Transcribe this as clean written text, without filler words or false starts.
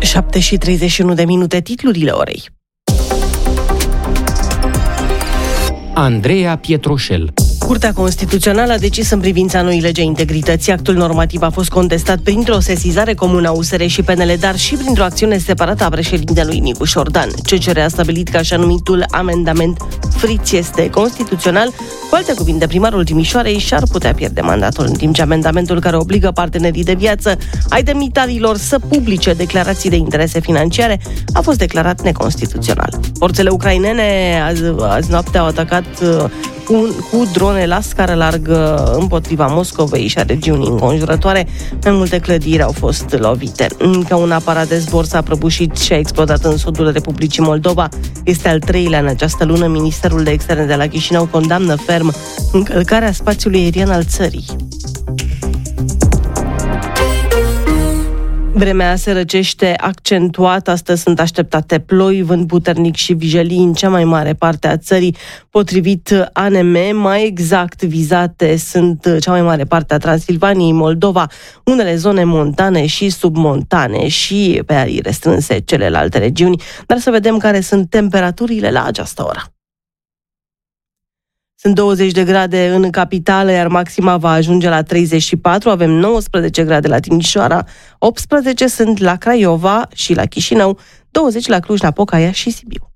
7:31, titlurile orei. Andreea Pietroșel. Curtea Constituțională a decis în privința noii legei integrității. Actul normativ a fost contestat printr-o sesizare comună a USR și PNL, dar și printr-o acțiune separată a președintelui Nicu Șordan. CCR a stabilit că așa numitul amendament friț este constituțional. Cu alte cuvinte, primarul Timișoarei și-ar putea pierde mandatul, în timp ce amendamentul care obligă partenerii de viață ai demnitarilor să publice declarații de interese financiare a fost declarat neconstituțional. Forțele ucrainene azi noapte au atacat cu drone la scară largă împotriva Moscovei și a regiunii înconjurătoare. Mai multe clădiri au fost lovite. Încă un aparat de zbor s-a prăbușit și a explodat în sudul Republicii Moldova. Este al treilea în această lună. Ministerul de Externe de la Chișinău condamnă ferm încălcarea spațiului aerian al țării. Vremea se răcește accentuat, astăzi sunt așteptate ploi, vânt puternic și vijelii în cea mai mare parte a țării. Potrivit ANM, mai exact vizate sunt cea mai mare parte a Transilvaniei, Moldova, unele zone montane și submontane și pe arii restrânse celelalte regiuni. Dar să vedem care sunt temperaturile la această oră. Sunt 20 de grade în capitală, iar maxima va ajunge la 34. Avem 19 grade la Timișoara, 18 sunt la Craiova și la Chișinău, 20 la Cluj-Napoca și Sibiu.